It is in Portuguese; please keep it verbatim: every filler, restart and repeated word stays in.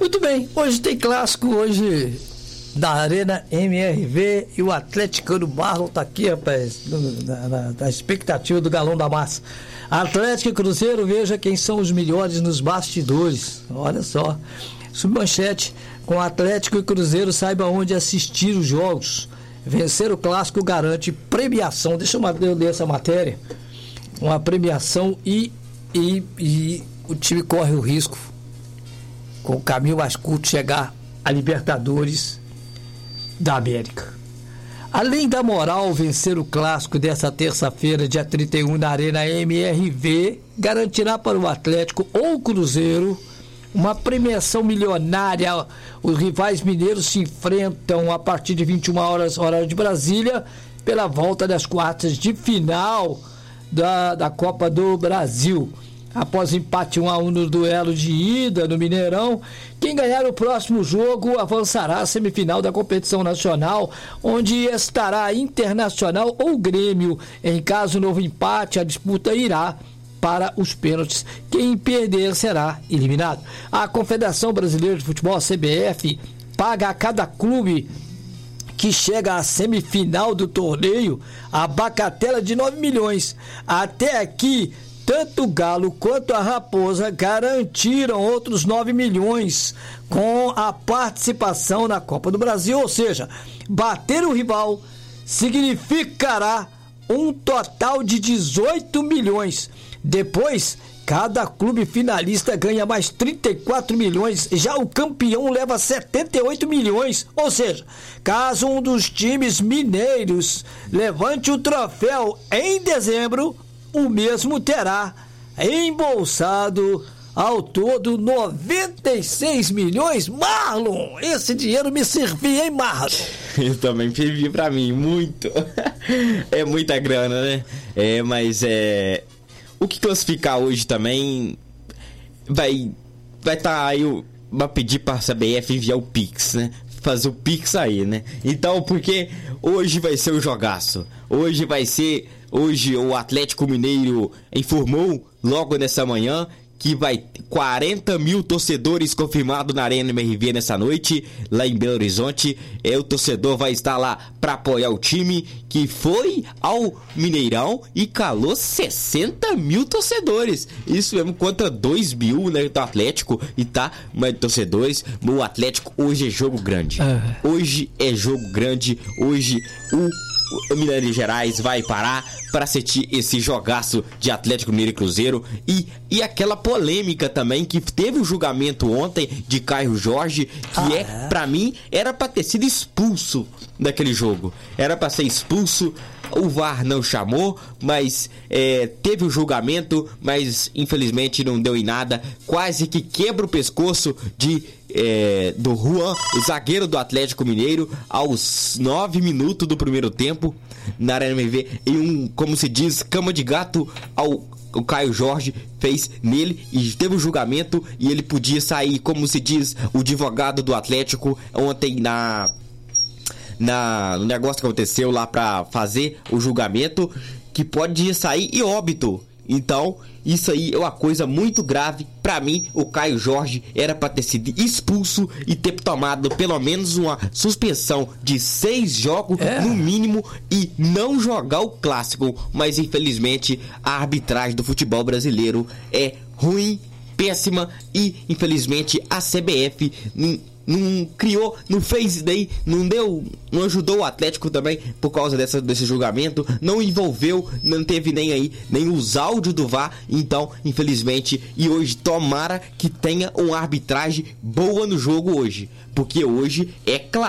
Muito bem, hoje tem clássico, hoje da Arena M R V, e o atleticano Marlon tá aqui, rapaz, na, na, na expectativa do Galão da Massa. Atlético e Cruzeiro, veja quem são os melhores nos bastidores. Olha só, submanchete: com Atlético e Cruzeiro, saiba onde assistir os jogos. Vencer o clássico garante premiação. Deixa eu ler essa matéria. Uma premiação e, e, e o time corre o risco, com o caminho mais curto, chegar a Libertadores da América. Além da moral, vencer o clássico dessa terça-feira, dia trinta e um, na Arena M R V, garantirá para o Atlético ou Cruzeiro uma premiação milionária. Os rivais mineiros se enfrentam a partir de vinte e uma horas, horário de Brasília, pela volta das quartas de final da, da Copa do Brasil. Após empate um a um no duelo de ida no Mineirão, quem ganhar o próximo jogo avançará à semifinal da competição nacional, onde estará a Internacional ou Grêmio. Em caso novo empate, a disputa irá para os pênaltis. Quem perder será eliminado. A Confederação Brasileira de Futebol, a C B F, paga a cada clube que chega à semifinal do torneio a bagatela de nove milhões. Até aqui, tanto o Galo quanto a Raposa garantiram outros nove milhões com a participação na Copa do Brasil. Ou seja, bater o rival significará um total de dezoito milhões. Depois, cada clube finalista ganha mais trinta e quatro milhões. Já o campeão leva setenta e oito milhões. Ou seja, caso um dos times mineiros levante o troféu em dezembro, o mesmo terá embolsado ao todo noventa e seis milhões. Marlon, esse dinheiro me servia, hein, Marlon? Eu também servia pra mim, muito. É muita grana, né? É, mas é... O que classificar hoje também vai vai tá aí, vai pedir pra C B F enviar o Pix, né? Fazer o Pix aí, né? Então, porque hoje vai ser o jogaço. Hoje vai ser... Hoje o Atlético Mineiro informou logo nessa manhã que vai quarenta mil torcedores confirmados na Arena M R V nessa noite, lá em Belo Horizonte. É, o torcedor vai estar lá para apoiar o time que foi ao Mineirão e calou sessenta mil torcedores. Isso mesmo, contra dois mil, né, do Atlético, e tá, mas torcedores. O Atlético hoje é jogo grande. Uhum. Hoje é jogo grande. Hoje o O Minas Gerais vai parar para assistir esse jogaço de Atlético Mineiro e Cruzeiro. E, e aquela polêmica também que teve o julgamento ontem de Caio Jorge, que ah, é, é, pra mim, era pra ter sido expulso daquele jogo. Era pra ser expulso. O V A R não chamou, mas é, teve o julgamento, mas infelizmente não deu em nada. Quase que quebra o pescoço de, é, do Juan, o zagueiro do Atlético Mineiro, aos nove minutos do primeiro tempo, na Arena M R V, em um, como se diz, cama de gato ao... O Caio Jorge fez nele e teve o julgamento, e ele podia sair, como se diz, o advogado do Atlético ontem na... Na, no negócio que aconteceu lá pra fazer o julgamento, que pode sair em óbito. Então, isso aí é uma coisa muito grave. Pra mim, o Caio Jorge era pra ter sido expulso e ter tomado pelo menos uma suspensão de seis jogos, é. no mínimo, e não jogar o clássico. Mas, infelizmente, a arbitragem do futebol brasileiro é ruim, péssima, e, infelizmente, a C B F... não criou, não fez daí, não deu, não ajudou o Atlético também por causa dessa, desse julgamento, não envolveu, não teve nem aí, nem os áudios do V A R. Então, infelizmente, e hoje tomara que tenha uma arbitragem boa no jogo hoje, porque hoje é claro.